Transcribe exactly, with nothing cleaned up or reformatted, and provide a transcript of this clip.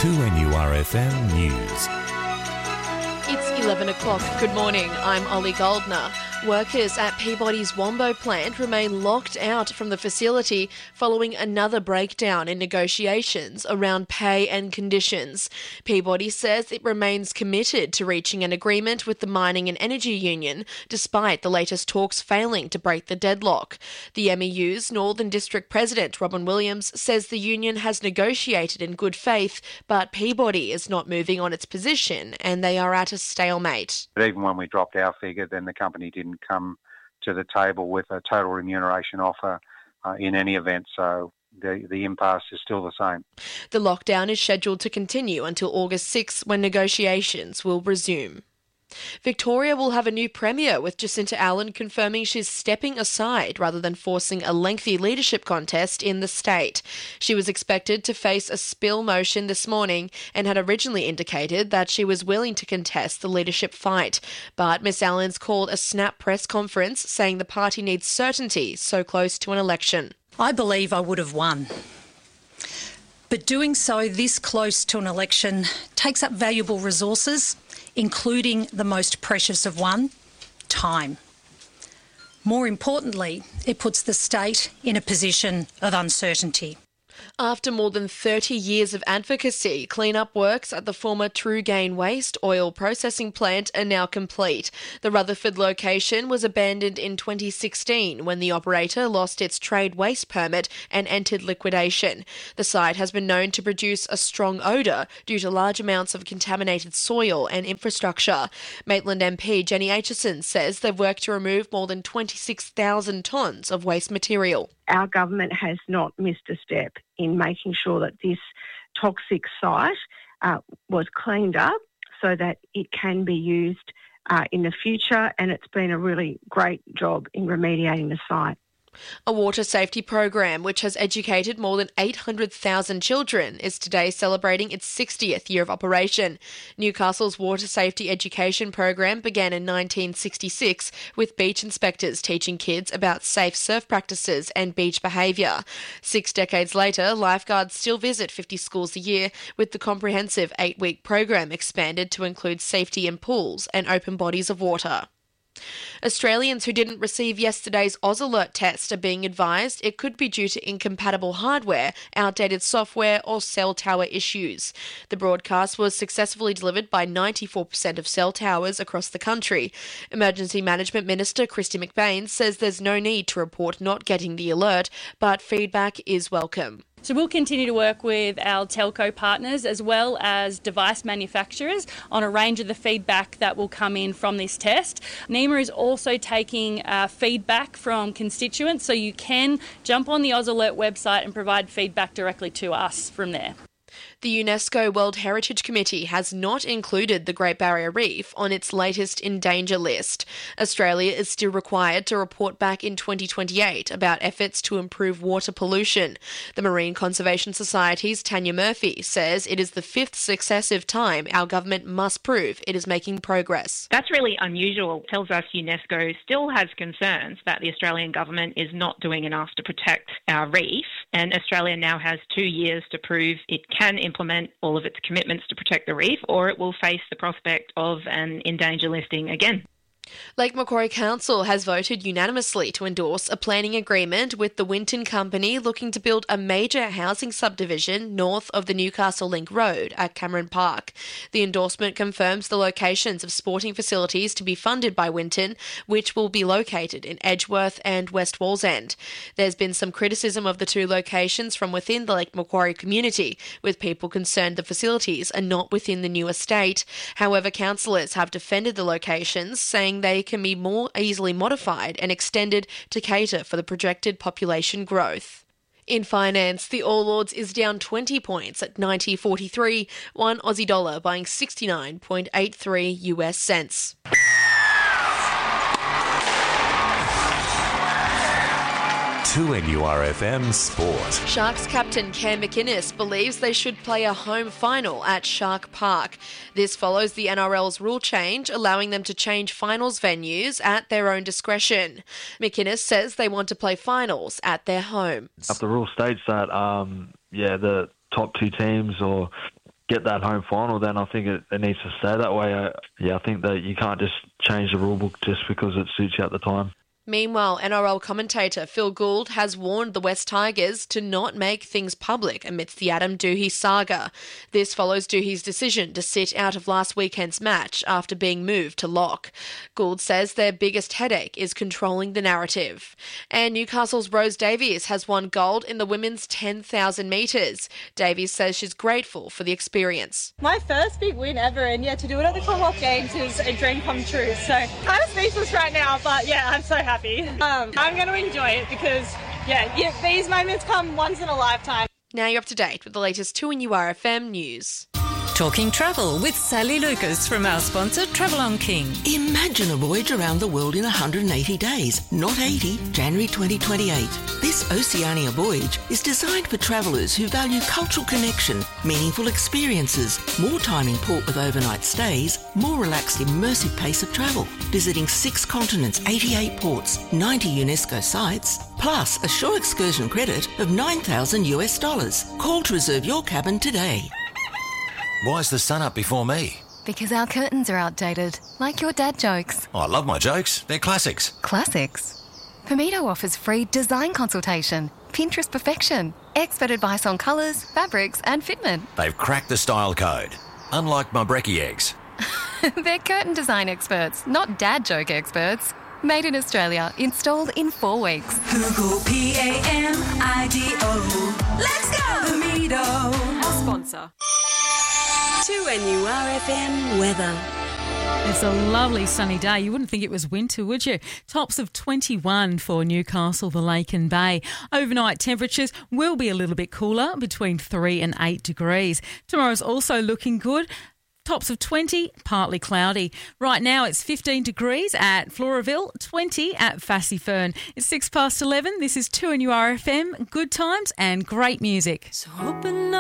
two N U R F M News. It's eleven o'clock. Good morning. I'm Ollie Goldner. Workers at Peabody's Wombo plant remain locked out from the facility following another breakdown in negotiations around pay and conditions. Peabody says it remains committed to reaching an agreement with the Mining and Energy Union, despite the latest talks failing to break the deadlock. The M E U's Northern District President, Robin Williams, says the union has negotiated in good faith, but Peabody is not moving on its position and they are at a stalemate. But even when we dropped our figure, then the company didn't come to the table with a total remuneration offer uh, in any event, so the, the impasse is still the same. The lockdown is scheduled to continue until August sixth, when negotiations will resume. Victoria will have a new Premier, with Jacinta Allen confirming she's stepping aside rather than forcing a lengthy leadership contest in the state. She was expected to face a spill motion this morning and had originally indicated that she was willing to contest the leadership fight. But Miss Allen's called a snap press conference saying the party needs certainty so close to an election. I believe I would have won. But doing so this close to an election takes up valuable resources, including the most precious of one, time. More importantly, it puts the state in a position of uncertainty. After more than thirty years of advocacy, clean-up works at the former Trugain waste oil processing plant are now complete. The Rutherford location was abandoned in twenty sixteen when the operator lost its trade waste permit and entered liquidation. The site has been known to produce a strong odour due to large amounts of contaminated soil and infrastructure. Maitland M P Jenny Aitchison says they've worked to remove more than twenty-six thousand tonnes of waste material. Our government has not missed a step in making sure that this toxic site uh, was cleaned up so that it can be used uh, in the future, and it's been a really great job in remediating the site. A water safety program which has educated more than eight hundred thousand children is today celebrating its sixtieth year of operation. Newcastle's water safety education program began in nineteen sixty-six with beach inspectors teaching kids about safe surf practices and beach behaviour. Six decades later, lifeguards still visit fifty schools a year, with the comprehensive eight-week program expanded to include safety in pools and open bodies of water. Australians who didn't receive yesterday's AusAlert test are being advised it could be due to incompatible hardware, outdated software or cell tower issues. The broadcast was successfully delivered by ninety-four percent of cell towers across the country. Emergency Management Minister Kristy McBain says there's no need to report not getting the alert, but feedback is welcome. So we'll continue to work with our telco partners as well as device manufacturers on a range of the feedback that will come in from this test. NEMA is also taking uh, feedback from constituents, so you can jump on the AusAlert website and provide feedback directly to us from there. The UNESCO World Heritage Committee has not included the Great Barrier Reef on its latest in danger list. Australia is still required to report back in twenty twenty-eight about efforts to improve water pollution. The Marine Conservation Society's Tanya Murphy says it is the fifth successive time our government must prove it is making progress. That's really unusual. It tells us UNESCO still has concerns that the Australian government is not doing enough to protect our reef, and Australia now has two years to prove it can implement all of its commitments to protect the reef, or it will face the prospect of an in danger listing again. Lake Macquarie Council has voted unanimously to endorse a planning agreement with the Winton Company looking to build a major housing subdivision north of the Newcastle Link Road at Cameron Park. The endorsement confirms the locations of sporting facilities to be funded by Winton, which will be located in Edgeworth and West Wallsend. There's been some criticism of the two locations from within the Lake Macquarie community, with people concerned the facilities are not within the new estate. However, councillors have defended the locations, saying they can be more easily modified and extended to cater for the projected population growth. In finance, the All Ords is down twenty points at ninety forty-three, one Aussie dollar buying sixty-nine point eight three U S cents. two N U R F M Sport. Sharks captain Cam McInnes believes they should play a home final at Shark Park. This follows the N R L's rule change, allowing them to change finals venues at their own discretion. McInnes says they want to play finals at their home. Up the rule states that, um, yeah, the top two teams or get that home final, then I think it, it needs to stay that way. I, yeah, I think that you can't just change the rule book just because it suits you at the time. Meanwhile, N R L commentator Phil Gould has warned the West Tigers to not make things public amidst the Adam Doohey saga. This follows Doohey's decision to sit out of last weekend's match after being moved to lock. Gould says their biggest headache is controlling the narrative. And Newcastle's Rose Davies has won gold in the women's ten thousand metres. Davies says she's grateful for the experience. My first big win ever, and yeah, to do it at the Commonwealth Games is a dream come true. So kind of speechless right now, but yeah, I'm so happy. Um, I'm going to enjoy it because, yeah, yeah, these moments come once in a lifetime. Now you're up to date with the latest two N U R F M news. Talking travel with Sally Lucas from our sponsor Travel on King. Imagine a voyage around the world in one hundred eighty days, not eighty, January twenty twenty-eight. This Oceania voyage is designed for travellers who value cultural connection, meaningful experiences, more time in port with overnight stays, more relaxed immersive pace of travel, visiting six continents, eighty-eight ports, ninety UNESCO sites, plus a shore excursion credit of nine thousand US dollars. Call to reserve your cabin today. Why's the sun up before me? Because our curtains are outdated, like your dad jokes. Oh, I love my jokes. They're classics. Classics? Pomito offers free design consultation, Pinterest perfection, expert advice on colours, fabrics and fitment. They've cracked the style code, unlike my brekkie eggs. They're curtain design experts, not dad joke experts. Made in Australia, installed in four weeks. Google P A M I D O. Let's go! Pomito. Our sponsor. two N U R F M weather. It's a lovely sunny day. You wouldn't think it was winter, would you? Tops of twenty-one for Newcastle, the Lake and Bay. Overnight temperatures will be a little bit cooler, between three and eight degrees. Tomorrow's also looking good. Tops of twenty, partly cloudy. Right now it's fifteen degrees at Floraville, twenty at Fassifern. It's six past eleven. This is two N U R F M. Good times and great music. So open up.